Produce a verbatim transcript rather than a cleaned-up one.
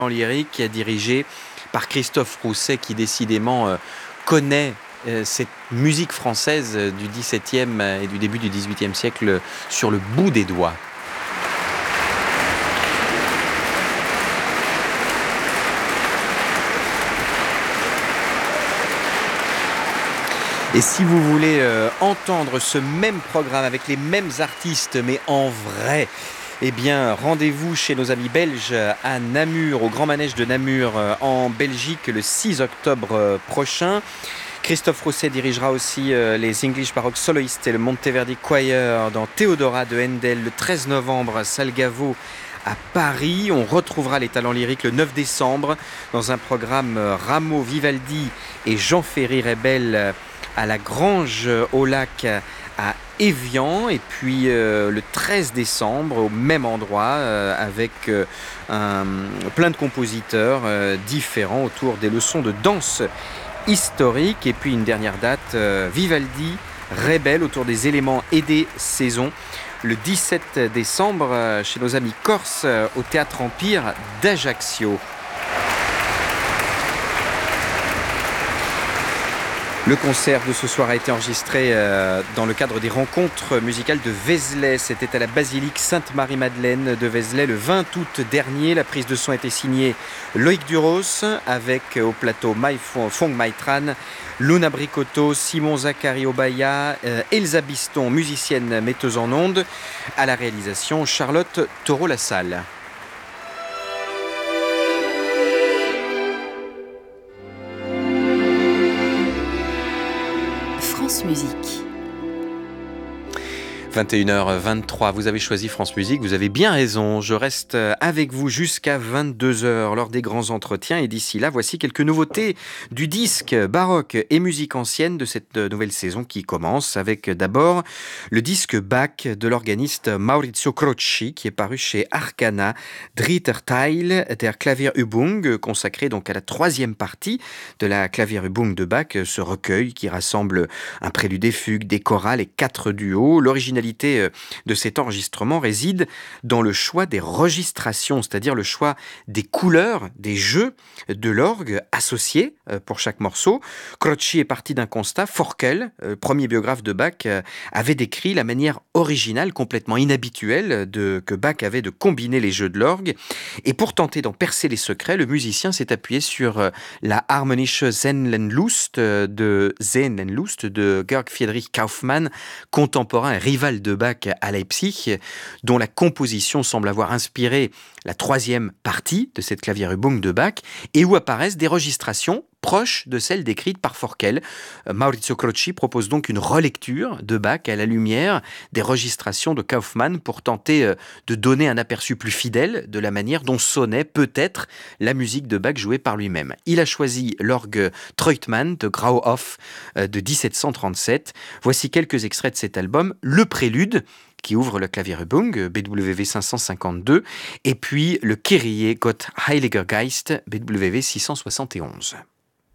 en lyrique dirigé par Christophe Rousset qui décidément euh, connaît euh, cette musique française du dix-septième et du début du dix-huitième siècle sur le bout des doigts. Et si vous voulez euh, entendre ce même programme avec les mêmes artistes mais en vrai, eh bien, rendez-vous chez nos amis belges à Namur, au Grand Manège de Namur, en Belgique, le six octobre prochain. Christophe Rousset dirigera aussi les English Baroque Soloists et le Monteverdi Choir dans Théodora de Handel le treize novembre à Salgavo à Paris. On retrouvera les talents lyriques le neuf décembre dans un programme Rameau, Vivaldi et Jean Ferry Rebel à la Grange au Lac à Évian, et puis euh, le treize décembre au même endroit euh, avec euh, un, plein de compositeurs euh, différents autour des leçons de danse historique, et puis une dernière date, euh, Vivaldi Rebel autour des éléments et des saisons le dix-sept décembre euh, chez nos amis corses euh, au Théâtre Empire d'Ajaccio. Le concert de ce soir a été enregistré euh, dans le cadre des rencontres musicales de Vézelay. C'était à la basilique Sainte-Marie-Madeleine de Vézelay le vingt août dernier. La prise de son a été signée Loïc Duros avec euh, au plateau Mai Fong Maitran, Luna Bricotto, Simon Zachary Obaya, euh, Elsa Biston, musicienne metteuse en ondes, à la réalisation Charlotte Taureau-Lassalle. France Musique. vingt et une heures vingt-trois, vous avez choisi France Musique, vous avez bien raison. Je reste avec vous jusqu'à vingt-deux heures lors des grands entretiens. Et d'ici là, voici quelques nouveautés du disque baroque et musique ancienne de cette nouvelle saison qui commence avec d'abord le disque Bach de l'organiste Maurizio Croci qui est paru chez Arcana, Dritter Teil der Klavierübung, consacré donc à la troisième partie de la Klavierübung de Bach, ce recueil qui rassemble un prélude et fugue, des chorales et quatre duos. L'originalité de cet enregistrement réside dans le choix des registrations, c'est-à-dire le choix des couleurs, des jeux de l'orgue associés pour chaque morceau. Croci est parti d'un constat. Forkel, premier biographe de Bach, avait décrit la manière originale, complètement inhabituelle de, que Bach avait de combiner les jeux de l'orgue. Et pour tenter d'en percer les secrets, le musicien s'est appuyé sur la Harmonische Seelenlust de Seelenlust de Georg Friedrich Kaufmann, contemporain et rival de Bach à Leipzig, dont la composition semble avoir inspiré la troisième partie de cette Klavierübung de Bach, et où apparaissent des registrations proches de celles décrites par Forkel. Maurizio Croci propose donc une relecture de Bach à la lumière des registrations de Kaufmann pour tenter de donner un aperçu plus fidèle de la manière dont sonnait peut-être la musique de Bach jouée par lui-même. Il a choisi l'orgue Treutmann de Grauhoff de dix-sept cent trente-sept. Voici quelques extraits de cet album. Le prélude qui ouvre le Klavierübung, B W V cinq cent cinquante-deux, et puis le Kyrie Gott Heiliger Geist, B W V six cent soixante et onze.